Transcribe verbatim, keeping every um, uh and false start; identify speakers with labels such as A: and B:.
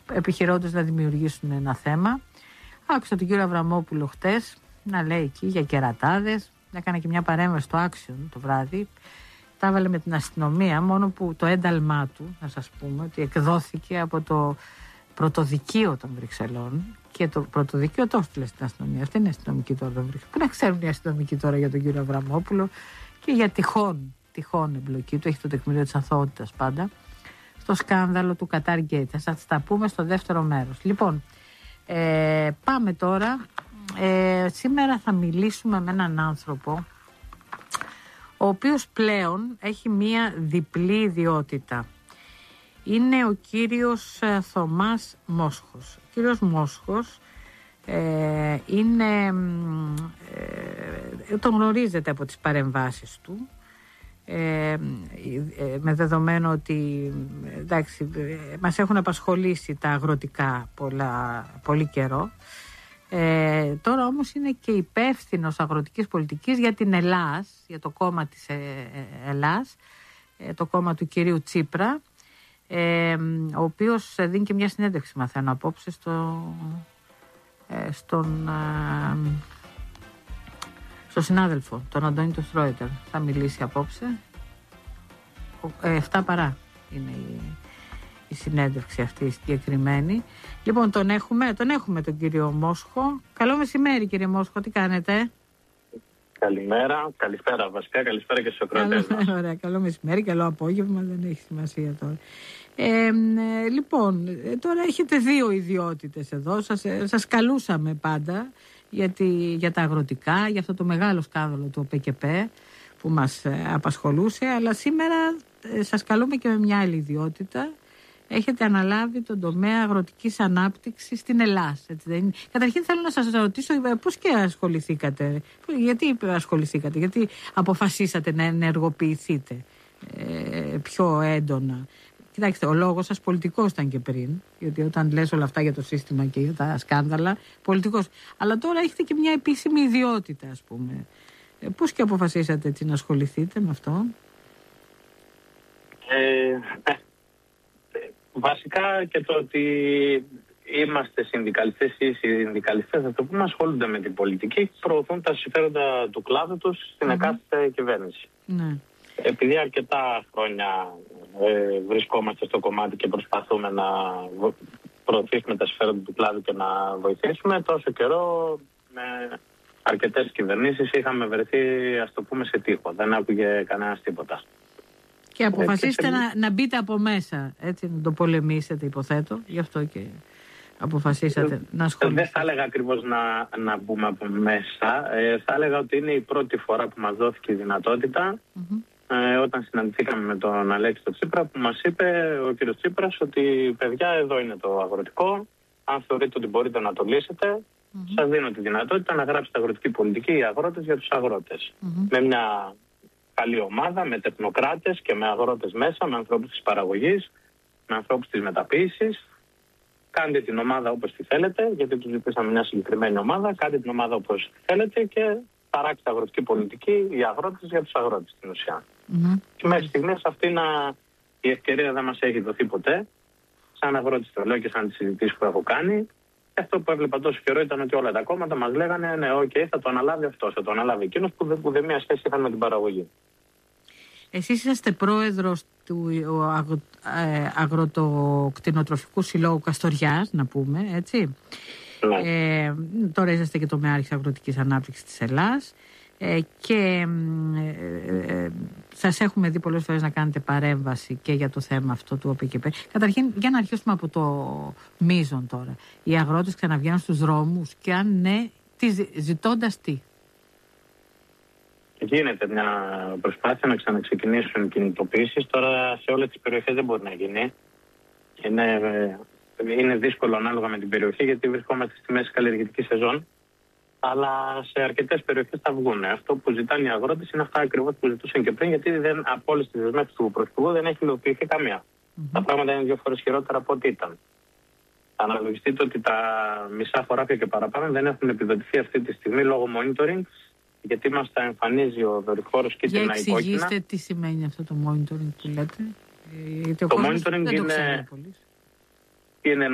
A: επιχειρώντας να δημιουργήσουν ένα θέμα. Άκουσα τον κύριο Αβραμόπουλο χτες να λέει εκεί για κερατάδες. Έκανε και μια παρέμβαση στο Action το βράδυ. Τα έβαλε με την αστυνομία, μόνο που το ένταλμά του, να σας πούμε, ότι εκδόθηκε από το πρωτοδικείο των Βρυξελών. Και το πρωτοδικείο το έστειλε στην αστυνομία. Αυτή είναι η αστυνομική τώρα των Βρυξελών. Πού να ξέρουν οι αστυνομικοί τώρα για τον κύριο Αβραμόπουλο και για τυχόν, τυχόν εμπλοκή του. Έχει το τεκμήριο της αθωότητας πάντα. Στο σκάνδαλο του Qatar Gate. Θα σας τα πούμε στο δεύτερο μέρος. Λοιπόν, ε, πάμε τώρα. Ε, σήμερα θα μιλήσουμε με έναν άνθρωπο ο οποίος πλέον έχει μία διπλή ιδιότητα. Είναι ο κύριος Θωμάς Μόσχος. Ο κύριος Μόσχος ε, είναι, ε, τον γνωρίζετε από τις παρεμβάσεις του, ε, ε, με δεδομένο ότι εντάξει, ε, μας έχουν απασχολήσει τα αγροτικά πολλά, πολύ καιρό. Ε, τώρα όμως είναι και υπεύθυνος αγροτικής πολιτικής για την Ελλάς, για το κόμμα της ε, ε, Ελλάς, ε, το κόμμα του κυρίου Τσίπρα, ε, ο οποίος δίνει και μια συνέντευξη, μαθαίνω απόψε, στο, ε, στον, ε, στο συνάδελφο, τον Αντώνη τον Στρόιτερ. Θα μιλήσει απόψε. Ε, εφτά παρά είναι η, η συνέντευξη αυτή συγκεκριμένη. Λοιπόν, τον έχουμε, τον έχουμε τον κύριο Μόσχο. Καλό μεσημέρι, κύριε Μόσχο, τι κάνετε?
B: Καλημέρα, καλησπέρα βασικά, καλησπέρα και στους ακροατές μας.
A: Ωραία, καλό μεσημέρι, καλό απόγευμα, δεν έχει σημασία τώρα. Ε, ε, λοιπόν, ε, τώρα έχετε δύο ιδιότητες εδώ, σας, ε, σας καλούσαμε πάντα για, τη, για τα αγροτικά, για αυτό το μεγάλο σκάνδαλο του ΟΠΕΚΕΠΕ που μας ε, απασχολούσε, αλλά σήμερα ε, σας καλούμε και με μια άλλη ιδιότητα. Έχετε αναλάβει τον τομέα αγροτικής ανάπτυξης στην Ελλάδα. Έτσι δεν είναι? Καταρχήν θέλω να σας ρωτήσω πώς και ασχοληθήκατε, γιατί ασχοληθήκατε, γιατί αποφασίσατε να ενεργοποιηθείτε ε, πιο έντονα. Κοιτάξτε, ο λόγος σας πολιτικός ήταν και πριν, γιατί όταν λες όλα αυτά για το σύστημα και για τα σκάνδαλα, πολιτικός. Αλλά τώρα έχετε και μια επίσημη ιδιότητα, ας πούμε. Ε, πώς και αποφασίσατε έτσι να ασχοληθείτε με αυτό?
B: Ε, Βασικά και το ότι είμαστε συνδικαλιστές ή συνδικαλιστές, θα το πούμε, ασχολούνται με την πολιτική και προωθούν τα συμφέροντα του κλάδου τους στην mm-hmm. εκάστοτε κυβέρνηση. Mm-hmm. Επειδή αρκετά χρόνια ε, βρισκόμαστε στο κομμάτι και προσπαθούμε να προωθήσουμε τα συμφέροντα του κλάδου και να βοηθήσουμε, τόσο καιρό με αρκετές κυβερνήσεις είχαμε βρεθεί, ας το πούμε, σε τείχο. Δεν άκουγε κανένας τίποτα.
A: Και αποφασίσετε να, να μπείτε από μέσα, έτσι, να το πολεμήσετε, υποθέτω, γι' αυτό και αποφασίσατε ε, να ασχοληθείτε.
B: Δεν θα έλεγα ακριβώς να, να μπούμε από μέσα, ε, θα έλεγα ότι είναι η πρώτη φορά που μας δόθηκε η δυνατότητα, mm-hmm. ε, όταν συναντηθήκαμε με τον Αλέξη τον Τσίπρα, που μας είπε ο κύριος Τσίπρας ότι παιδιά, εδώ είναι το αγροτικό, αν θεωρείτε ότι μπορείτε να το λύσετε, mm-hmm. σας δίνω τη δυνατότητα να γράψετε αγροτική πολιτική οι αγρότες για τους αγρότες. Mm-hmm. Με μια καλή ομάδα, με τεχνοκράτες και με αγρότες μέσα, με ανθρώπους της παραγωγής, με ανθρώπους της μεταποίησης. Κάντε την ομάδα όπως τη θέλετε, γιατί τους ζητήσαμε μια συγκεκριμένη ομάδα. Κάντε την ομάδα όπως τη θέλετε και παράξτε αγροτική πολιτική, οι αγρότες για τους αγρότες στην ουσία. Mm-hmm. Και μέχρι στιγμής αυτή να... η ευκαιρία δεν μας έχει δοθεί ποτέ. Σαν αγρότης το λέω και σαν τις συζητήσεις που έχω κάνει. Αυτό που έβλεπα τόσο καιρό ήταν ότι όλα τα κόμματα μας λέγανε ναι, οκ, okay, θα το αναλάβει αυτός, θα το αναλάβει εκείνος που δεν, που δεν μία σχέση είχαν με την παραγωγή.
A: Εσείς είσαστε πρόεδρος του αγρο, ε, Αγροτοκτηνοτροφικού Συλλόγου Καστοριάς, να πούμε, έτσι.
B: Ναι.
A: Ε, τώρα είσαστε και τομέαρχης αγροτικής ανάπτυξης της Ελλάς. Ε, και ε, ε, σας έχουμε δει πολλές φορές να κάνετε παρέμβαση και για το θέμα αυτό του ΟΠΕΚΕΠΕ. Καταρχήν, για να αρχίσουμε από το μείζον τώρα. Οι αγρότες ξαναβγαίνουν στους δρόμους και αν ναι, τι, ζητώντας τι?
B: Γίνεται μια προσπάθεια να ξαναξεκινήσουν κινητοποιήσεις. Τώρα σε όλες τις περιοχές δεν μπορεί να γίνει. Είναι, είναι δύσκολο ανάλογα με την περιοχή, γιατί βρισκόμαστε στη μέση καλλιεργητική σεζόν. Αλλά σε αρκετές περιοχές θα βγουν. Αυτό που ζητάνε οι αγρότες είναι αυτά ακριβώς που ζητούσαν και πριν, γιατί δεν, από όλες τις δεσμεύσεις του Πρωθυπουργού δεν έχει υλοποιηθεί καμία. Mm-hmm. Τα πράγματα είναι δύο φορές χειρότερα από ό,τι ήταν. Αναλογιστείτε ότι τα μισά χωράφια και παραπάνω δεν έχουν επιδοτηθεί αυτή τη στιγμή λόγω monitoring, γιατί μας τα εμφανίζει ο δορυφόρος κίτρινα υπόκεινα. Για
A: εξηγήστε τι σημαίνει αυτό το monitoring που λέτε.
B: Το monitoring είναι, είναι